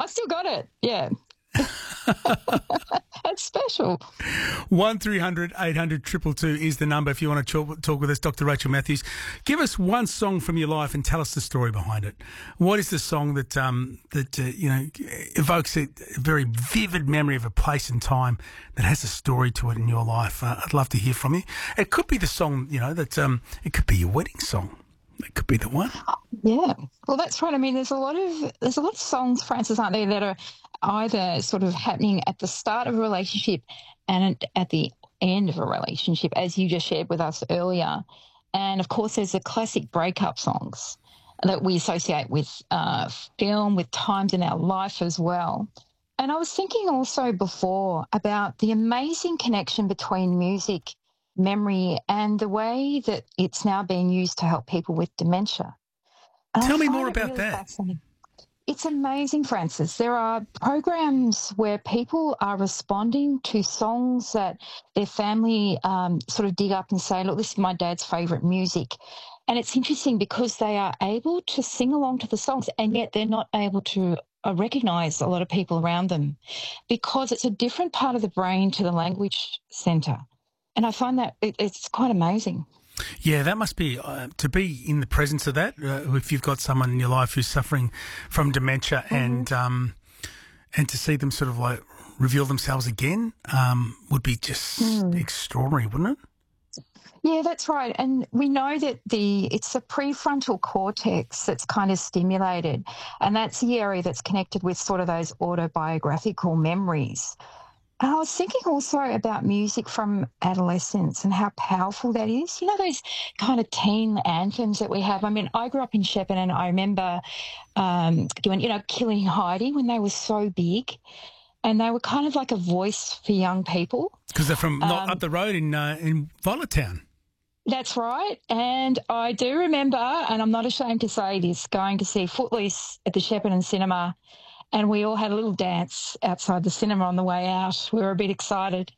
still got it. Yeah. It's special. 1300 800 222 is the number if you want to talk with us, Dr. Rachel Matthews. Give us one song from your life and tell us the story behind it. What is the song that evokes a very vivid memory of a place and time that has a story to it in your life? I'd love to hear from you. It could be the song, it could be your wedding song. It could be the one. Yeah. Well, that's right. I mean, there's a lot of songs, Francis, aren't there, that are either sort of happening at the start of a relationship and at the end of a relationship, as you just shared with us earlier. And, of course, there's the classic breakup songs that we associate with film, with times in our life as well. And I was thinking also before about the amazing connection between music, memory, and the way that it's now being used to help people with dementia. And Tell me more about really that. It's amazing, Francis. There are programs where people are responding to songs that their family sort of dig up and say, look, this is my dad's favourite music. And it's interesting because they are able to sing along to the songs, and yet they're not able to recognise a lot of people around them because it's a different part of the brain to the language centre. And I find that it's quite amazing. Yeah, that must be, to be in the presence of that, if you've got someone in your life who's suffering from dementia and to see them sort of like reveal themselves again would be just extraordinary, wouldn't it? Yeah, that's right. And we know that it's the prefrontal cortex that's kind of stimulated, and that's the area that's connected with sort of those autobiographical memories. And I was thinking also about music from adolescence and how powerful that is. You know, those kind of teen anthems that we have. I mean, I grew up in Shepparton and I remember doing, Killing Heidi when they were so big. And they were kind of like a voice for young people. Because they're from not up the road in Violet Town. That's right. And I do remember, and I'm not ashamed to say this, going to see Footloose at the Shepparton Cinema. And we all had a little dance outside the cinema on the way out. We were a bit excited.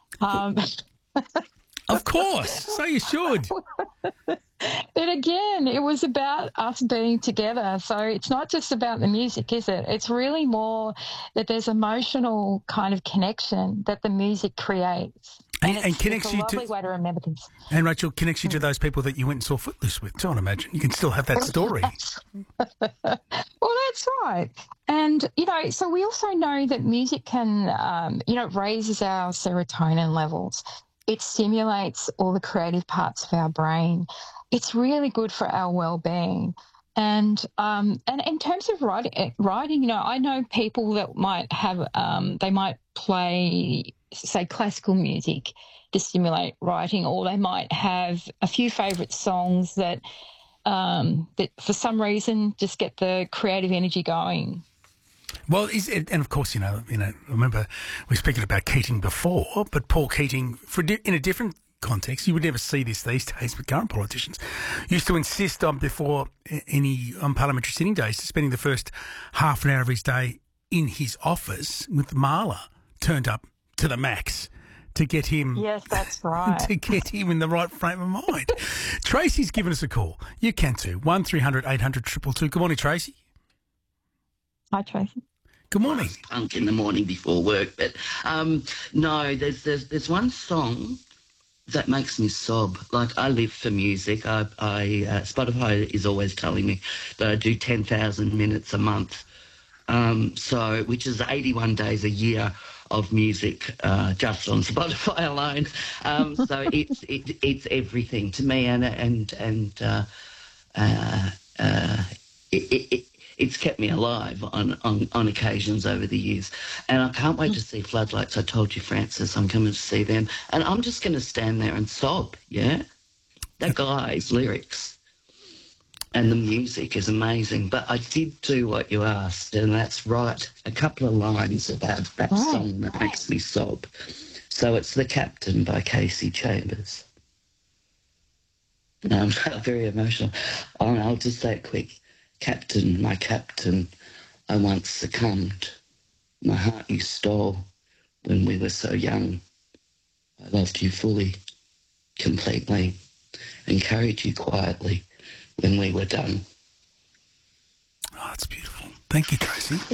Of course. So you should. But again, it was about us being together. So it's not just about the music, is it? It's really more that there's emotional kind of connection that the music creates. And connects it's a you lovely way to remember things. And Rachel, connects you to those people that you went and saw Footloose with too, I imagine. You can still have that story. Well, that's right. And, so we also know that music can, raises our serotonin levels. It stimulates all the creative parts of our brain. It's really good for our well-being. And in terms of writing, I know people that might have, they might play, say, classical music to stimulate writing, or they might have a few favourite songs that for some reason just get the creative energy going. Well, and of course, I remember we were speaking about Keating before, but Paul Keating, in a different context, you would never see this these days with current politicians, used to insist on before on parliamentary sitting days, spending the first half an hour of his day in his office with Marla turned up to the max to get him. Yes, that's right. To get him in the right frame of mind. Tracy's given us a call. You can too. 1300 800 222. Good morning, Tracy. Hi, Tracy. Good morning. Punk in the morning before work, but no, there's one song that makes me sob. Like, I live for music. Spotify is always telling me that I do 10,000 minutes a month, which is 81 days a year of music just on Spotify alone. So it's everything to me, it's kept me alive on occasions over the years. And I can't wait to see Floodlights. I told you, Francis, I'm coming to see them. And I'm just going to stand there and sob, yeah? That guy's lyrics and the music is amazing. But I did do what you asked, and that's write a couple of lines about that song that makes me sob. So it's The Captain by Casey Chambers. I'm very emotional. I'll just say it quick. Captain, my captain, I once succumbed. My heart you stole when we were so young. I loved you fully, completely, and carried you quietly when we were done. Oh, that's beautiful. Thank you, Tracy.